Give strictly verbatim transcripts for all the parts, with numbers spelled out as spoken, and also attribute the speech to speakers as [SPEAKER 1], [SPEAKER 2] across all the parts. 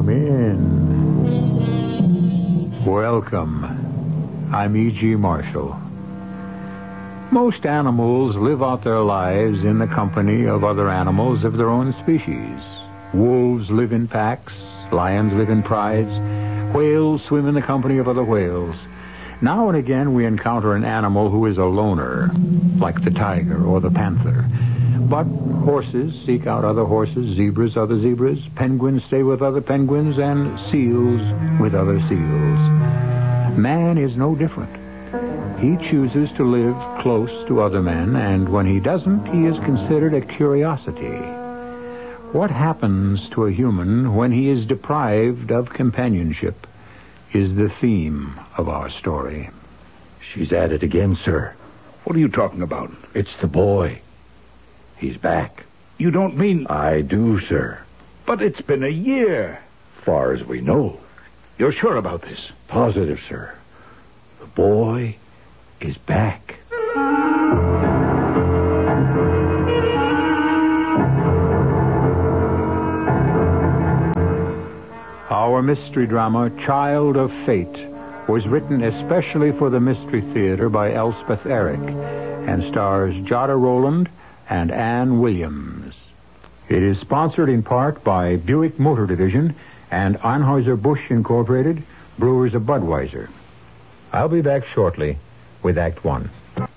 [SPEAKER 1] Come in. Welcome. I'm E G. Marshall. Most animals live out their lives in the company of other animals of their own species. Wolves live in packs. Lions live in prides. Whales swim in the company of other whales. Now and again we encounter an animal who is a loner, like the tiger or the panther. But horses seek out other horses, zebras other zebras, penguins stay with other penguins, and seals with other seals. Man is no different. He chooses to live close to other men, and when he doesn't, he is considered a curiosity. What happens to a human when he is deprived of companionship is the theme of our story.
[SPEAKER 2] She's at it again, sir.
[SPEAKER 3] What are you talking about?
[SPEAKER 2] It's the boy. He's back.
[SPEAKER 3] You don't mean...
[SPEAKER 2] I do, sir.
[SPEAKER 3] But it's been a year.
[SPEAKER 2] Far as we know.
[SPEAKER 3] You're sure about this?
[SPEAKER 2] Positive, sir. The boy is back.
[SPEAKER 1] Our mystery drama, Child of Fate, was written especially for the Mystery Theater by Elspeth Eric and stars Jada Rowland and Ann Williams. It is sponsored in part by Buick Motor Division and Anheuser-Busch Incorporated, Brewers of Budweiser. I'll be back shortly with Act One.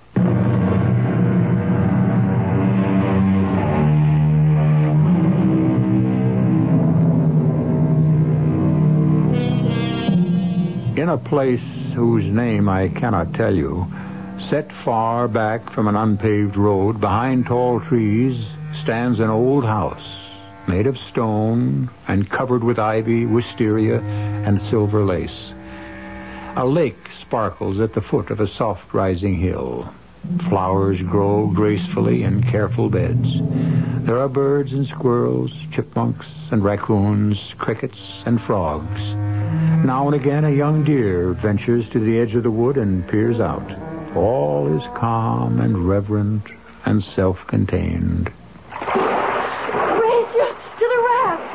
[SPEAKER 1] In a place whose name I cannot tell you, set far back from an unpaved road, behind tall trees, stands an old house made of stone and covered with ivy, wisteria, and silver lace. A lake sparkles at the foot of a soft rising hill. Flowers grow gracefully in careful beds. There are birds and squirrels, chipmunks and raccoons, crickets and frogs. Now and again a young deer ventures to the edge of the wood and peers out. All is calm and reverent and self-contained.
[SPEAKER 4] Raise you to the raft.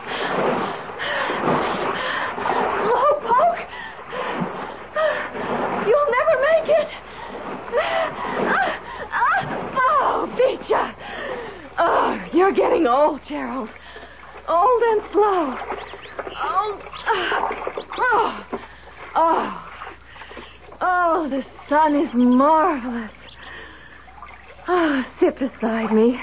[SPEAKER 4] Slow poke. You'll never make it. Oh, beat ya. Oh, you're getting old, Gerald. Old and slow. Oh, oh, oh, oh, the sun is marvelous. Oh, sit beside me.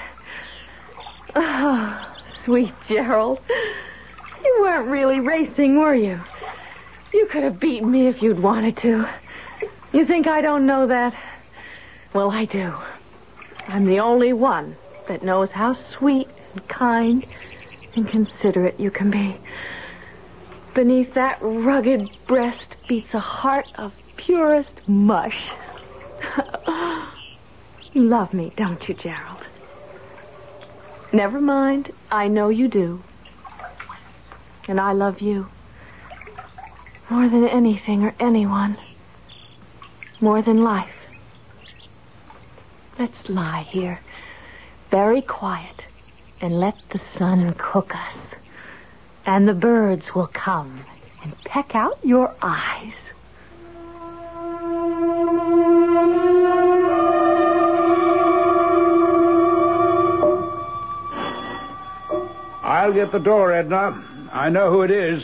[SPEAKER 4] Oh, sweet Gerald. You weren't really racing, were you? You could have beaten me if you'd wanted to. You think I don't know that? Well, I do. I'm the only one that knows how sweet and kind and considerate you can be. Beneath that rugged breast beats a heart of purest mush. You love me, don't you, Gerald? Never mind. I know you do. And I love you. More than anything or anyone. More than life. Let's lie here, very quiet, and let the sun cook us. And the birds will come and peck out your eyes.
[SPEAKER 3] I'll get the door, Edna. I know who it is.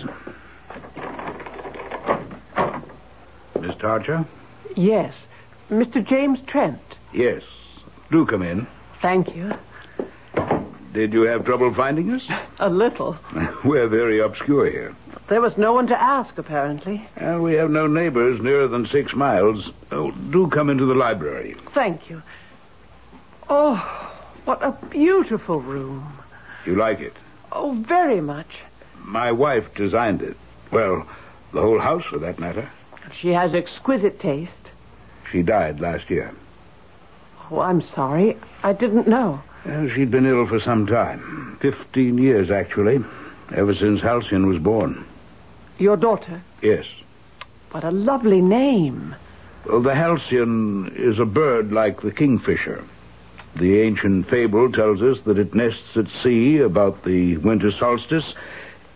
[SPEAKER 3] Miss Tarcher?
[SPEAKER 5] Yes. Mister James Trent.
[SPEAKER 3] Yes. Do come in.
[SPEAKER 5] Thank you.
[SPEAKER 3] Did you have trouble finding us?
[SPEAKER 5] A little.
[SPEAKER 3] We're very obscure here.
[SPEAKER 5] There was no one to ask, apparently.
[SPEAKER 3] And we have no neighbors nearer than six miles. Oh, do come into the library.
[SPEAKER 5] Thank you. Oh, what a beautiful room.
[SPEAKER 3] You like it?
[SPEAKER 5] Oh, very much.
[SPEAKER 3] My wife designed it. Well, the whole house, for that matter.
[SPEAKER 5] She has exquisite taste.
[SPEAKER 3] She died last year.
[SPEAKER 5] Oh, I'm sorry. I didn't know.
[SPEAKER 3] Well, she'd been ill for some time. Fifteen years, actually. Ever since Halcyon was born.
[SPEAKER 5] Your daughter?
[SPEAKER 3] Yes.
[SPEAKER 5] What a lovely name.
[SPEAKER 3] Well, the Halcyon is a bird like the kingfisher. The ancient fable tells us that it nests at sea about the winter solstice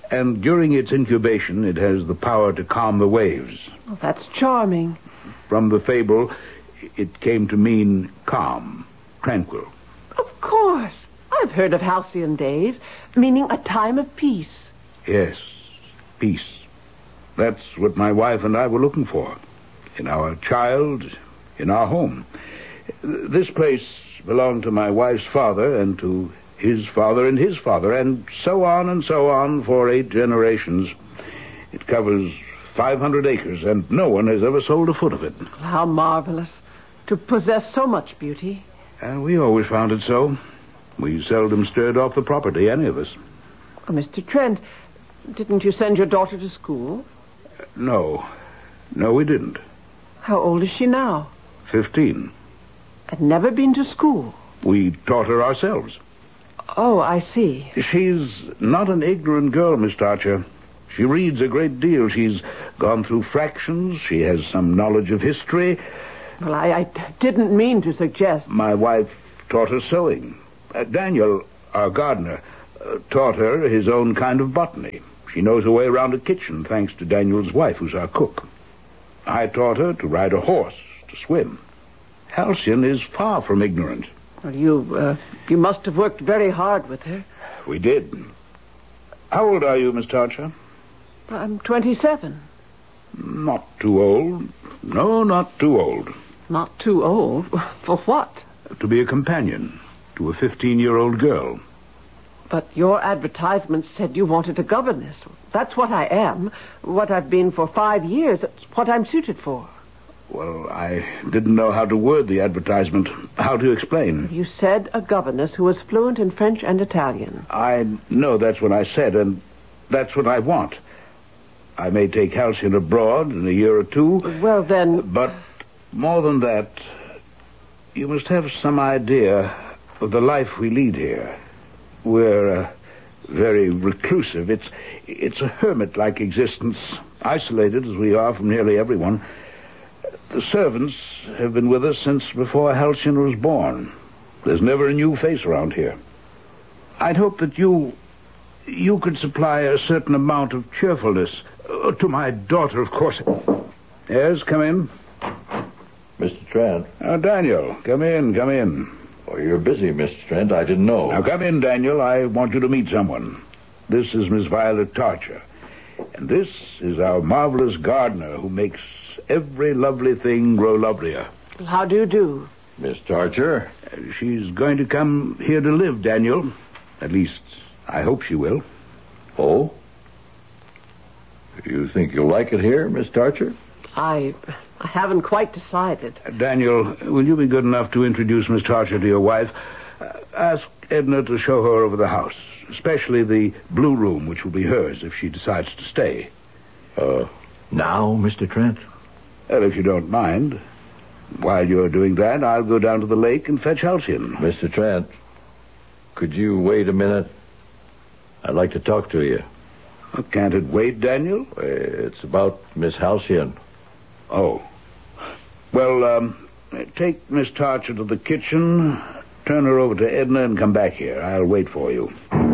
[SPEAKER 3] And during its incubation, it has the power to calm the waves.
[SPEAKER 5] Oh, that's charming.
[SPEAKER 3] From the fable, it came to mean calm, tranquil.
[SPEAKER 5] Of course. I've heard of halcyon days, meaning a time of peace.
[SPEAKER 3] Yes, peace. That's what my wife and I were looking for. In our child, in our home. This place belonged to my wife's father and to his father and his father, and so on and so on for eight generations. It covers five hundred acres, and no one has ever sold a foot of it.
[SPEAKER 5] How marvelous. To possess so much beauty.
[SPEAKER 3] And we always found it so. We seldom stirred off the property, any of us.
[SPEAKER 5] Oh, Mister Trent, didn't you send your daughter to school?
[SPEAKER 3] No. No, we didn't.
[SPEAKER 5] How old is she now?
[SPEAKER 3] Fifteen.
[SPEAKER 5] Had never been to school.
[SPEAKER 3] We taught her ourselves.
[SPEAKER 5] Oh, I see.
[SPEAKER 3] She's not an ignorant girl, Miss Archer. She reads a great deal. She's gone through fractions. She has some knowledge of history.
[SPEAKER 5] Well, I, I didn't mean to suggest...
[SPEAKER 3] My wife taught her sewing. Uh, Daniel, our gardener, uh, taught her his own kind of botany. She knows her way around a kitchen, thanks to Daniel's wife, who's our cook. I taught her to ride a horse, to swim. Halcyon is far from ignorant.
[SPEAKER 5] Well, you, uh, you must have worked very hard with her.
[SPEAKER 3] We did. How old are you, Miss Archer?
[SPEAKER 5] I'm twenty-seven.
[SPEAKER 3] Not too old. No, not too old.
[SPEAKER 5] Not too old? For what?
[SPEAKER 3] To be a companion to a fifteen-year-old girl.
[SPEAKER 5] But your advertisement said you wanted a governess. That's what I am. What I've been for five years. That's what I'm suited for.
[SPEAKER 3] Well, I didn't know how to word the advertisement. How to explain.
[SPEAKER 5] You said a governess who was fluent in French and Italian.
[SPEAKER 3] I know that's what I said, and that's what I want. I may take Halcyon abroad in a year or two.
[SPEAKER 5] Well, then...
[SPEAKER 3] But more than that, you must have some idea of the life we lead here. We're uh, very reclusive. It's, it's a hermit-like existence, isolated as we are from nearly everyone. The servants have been with us since before Halcyon was born. There's never a new face around here. I'd hope that you... you could supply a certain amount of cheerfulness... Uh, to my daughter, of course. Yes, come in.
[SPEAKER 2] Mister Trent.
[SPEAKER 3] Oh, Daniel, come in, come in.
[SPEAKER 2] Oh, you're busy, Mister Trent. I didn't know.
[SPEAKER 3] Now, come in, Daniel. I want you to meet someone. This is Miss Violet Archer. And this is our marvelous gardener who makes every lovely thing grow lovelier.
[SPEAKER 5] How do you do?
[SPEAKER 2] Miss Archer.
[SPEAKER 3] Uh, she's going to come here to live, Daniel. At least, I hope she will.
[SPEAKER 2] Oh? You think you'll like it here, Miss Archer?
[SPEAKER 5] I... I haven't quite decided.
[SPEAKER 3] Uh, Daniel, will you be good enough to introduce Miss Archer to your wife? Uh, ask Edna to show her over the house, especially the blue room, which will be hers if she decides to stay.
[SPEAKER 2] Uh, now, Mister Trent?
[SPEAKER 3] Well, if you don't mind. While you're doing that, I'll go down to the lake and fetch Halcyon.
[SPEAKER 2] Mister Trent, could you wait a minute? I'd like to talk to you.
[SPEAKER 3] Oh, can't it wait, Daniel?
[SPEAKER 2] It's about Miss Halcyon.
[SPEAKER 3] Oh. Well, um, take Miss Archer to the kitchen, turn her over to Edna, and come back here. I'll wait for you.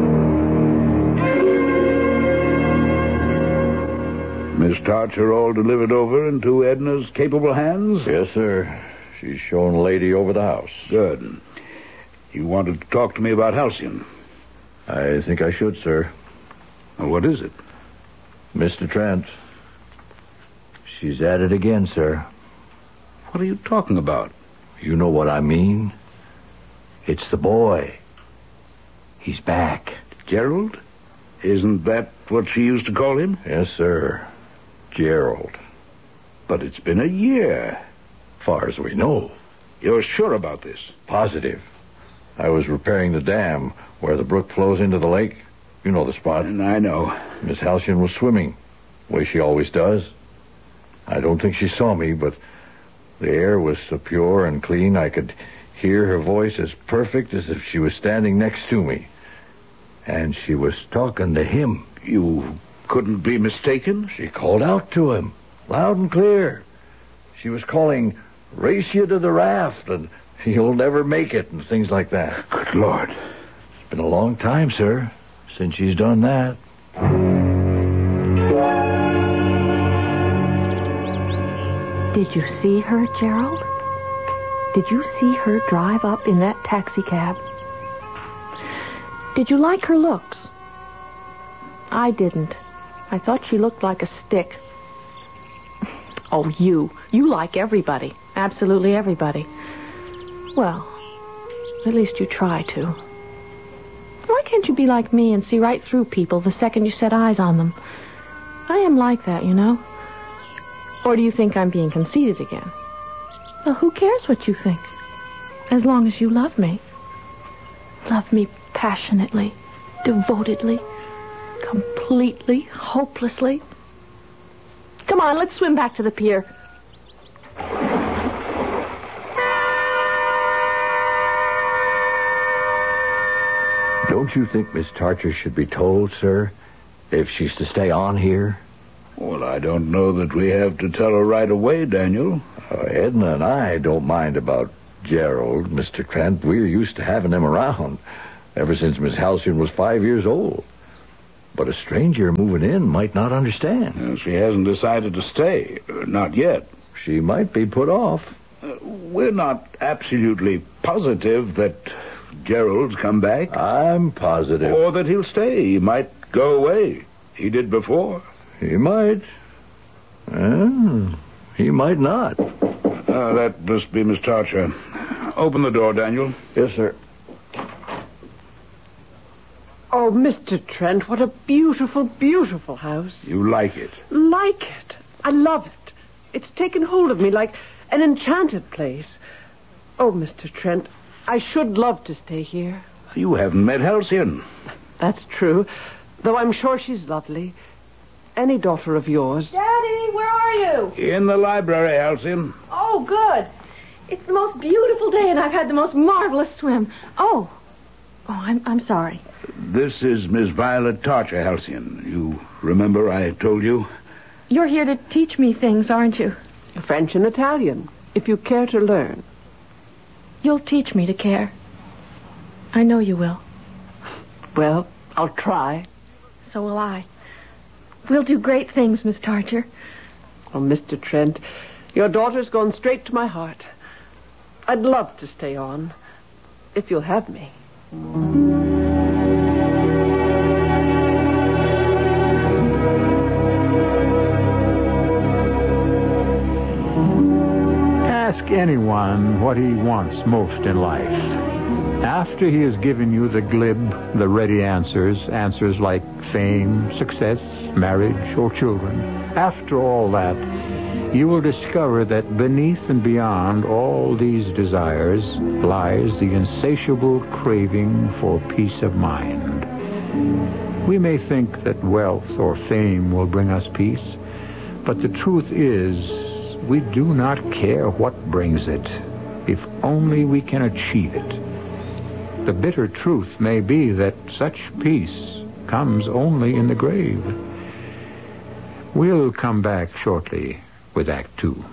[SPEAKER 3] Miss Archer all delivered over into Edna's capable hands?
[SPEAKER 2] Yes, sir. She's shown Lady over the house.
[SPEAKER 3] Good. You wanted to talk to me about Halcyon?
[SPEAKER 2] I think I should, sir.
[SPEAKER 3] Well, what is it?
[SPEAKER 2] Mister Trent. She's at it again, sir.
[SPEAKER 3] What are you talking about?
[SPEAKER 2] You know what I mean. It's the boy. He's back.
[SPEAKER 3] Gerald? Isn't that what she used to call him?
[SPEAKER 2] Yes, sir. Gerald.
[SPEAKER 3] But it's been a year.
[SPEAKER 2] Far as we know.
[SPEAKER 3] You're sure about this?
[SPEAKER 2] Positive. I was repairing the dam where the brook flows into the lake. You know the spot.
[SPEAKER 3] And I know.
[SPEAKER 2] Miss Halcyon was swimming, the way she always does. I don't think she saw me, but the air was so pure and clean I could hear her voice as perfect as if she was standing next to me. And she was talking to him.
[SPEAKER 3] You couldn't be mistaken?
[SPEAKER 2] She called out to him, loud and clear. She was calling, "Race you to the raft," and "You'll never make it," and things like that.
[SPEAKER 3] Good Lord.
[SPEAKER 2] It's been a long time, sir, since she's done that.
[SPEAKER 4] Did you see her, Gerald? Did you see her drive up in that taxi cab? Did you like her looks? I didn't. I thought she looked like a stick. Oh, you. You like everybody. Absolutely everybody. Well, at least you try to. Why can't you be like me and see right through people the second you set eyes on them? I am like that, you know. Or do you think I'm being conceited again? Well, who cares what you think? As long as you love me. Love me passionately, devotedly, completely, hopelessly. Come on, let's swim back to the pier.
[SPEAKER 2] Don't you think Miss Tarcher should be told, sir, if she's to stay on here?
[SPEAKER 3] Well, I don't know that we have to tell her right away, Daniel.
[SPEAKER 2] Uh, Edna and I don't mind about Gerald, Mister Trent. We're used to having him around ever since Miss Halcyon was five years old. But a stranger moving in might not understand.
[SPEAKER 3] Well, she hasn't decided to stay. Uh, not yet.
[SPEAKER 2] She might be put off.
[SPEAKER 3] Uh, we're not absolutely positive that Gerald's come back.
[SPEAKER 2] I'm positive.
[SPEAKER 3] Or that he'll stay. He might go away. He did before.
[SPEAKER 2] He might. Uh, he might not.
[SPEAKER 3] Uh, that must be Miss Tarcher. Open the door, Daniel.
[SPEAKER 2] Yes, sir.
[SPEAKER 5] Oh, Mister Trent, what a beautiful, beautiful house.
[SPEAKER 3] You like it?
[SPEAKER 5] Like it. I love it. It's taken hold of me like an enchanted place. Oh, Mister Trent, I should love to stay here.
[SPEAKER 3] You haven't met Halcyon.
[SPEAKER 5] That's true, though I'm sure she's lovely. Any daughter of yours.
[SPEAKER 4] Daddy, where are you?
[SPEAKER 3] In the library, Halcyon.
[SPEAKER 4] Oh, good. It's the most beautiful day, and I've had the most marvelous swim. Oh. Oh, I'm, I'm sorry.
[SPEAKER 3] This is Miss Violet Tarcher, Halcyon. You remember I told you?
[SPEAKER 4] You're here to teach me things, aren't you?
[SPEAKER 5] French and Italian, if you care to learn.
[SPEAKER 4] You'll teach me to care. I know you will.
[SPEAKER 5] Well, I'll try.
[SPEAKER 4] So will I. We'll do great things, Miss Tarcher.
[SPEAKER 5] Oh, Mister Trent, your daughter's gone straight to my heart. I'd love to stay on, if you'll have me.
[SPEAKER 1] Ask anyone what he wants most in life. After he has given you the glib, the ready answers, answers like fame, success, marriage, or children, after all that, you will discover that beneath and beyond all these desires lies the insatiable craving for peace of mind. We may think that wealth or fame will bring us peace, but the truth is we do not care what brings it, if only we can achieve it. The bitter truth may be that such peace comes only in the grave. We'll come back shortly with Act Two.